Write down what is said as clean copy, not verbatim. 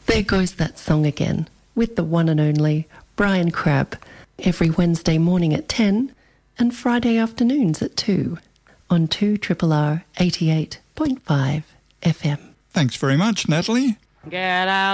There goes that song again with the one and only Brian Crabb every Wednesday morning at 10 and Friday afternoons at 2 on 2RRR 88.5 FM. Thanks very much, Natalie. Get out.